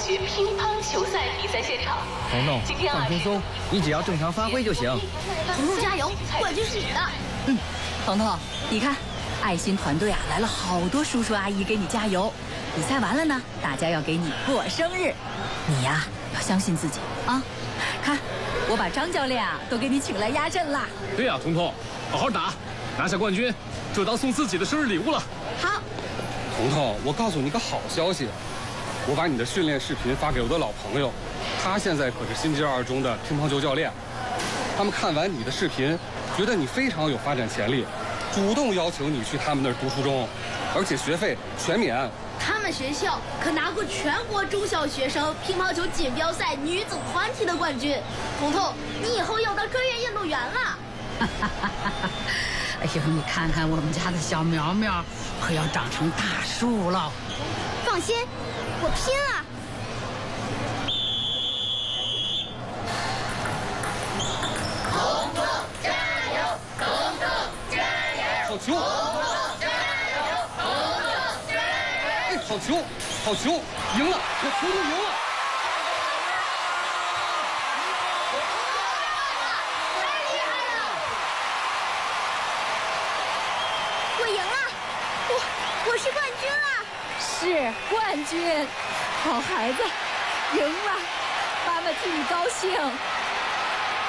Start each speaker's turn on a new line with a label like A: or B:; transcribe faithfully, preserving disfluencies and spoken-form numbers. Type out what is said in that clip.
A: 学乒乓球赛比赛现场。
B: 彤彤，放轻松，你只要正常发挥就行。
C: 彤彤加油，冠军是你的。
D: 嗯，彤彤，你看，爱心团队啊来了好多叔叔阿姨给你加油。比赛完了呢，大家要给你过生日，你呀要相信自己啊！看，我把张教练啊都给你请来压阵啦。
E: 对呀，彤彤，好好打，拿下冠军就当送自己的生日礼物了。
C: 好，
F: 彤彤，我告诉你个好消息，我把你的训练视频发给我的老朋友，他现在可是新街二中的乒乓球教练。他们看完你的视频，觉得你非常有发展潜力，主动邀请你去他们那儿读初中，而且学费全免。
C: 他们学校可拿过全国中小学生乒乓球锦标赛女子团体的冠军。彤彤，你以后要当专业运动员了。
G: 哎呦，你看看我们家的小苗苗，可要长成大树了。
C: 放心，我拼了！
H: 彤彤加油！彤彤加油！
F: 好球！好球，好球，赢了！我球都赢了！
C: 太厉害了！我赢了，我我是冠军了！
D: 是冠军，好孩子，赢了，妈妈替你高兴。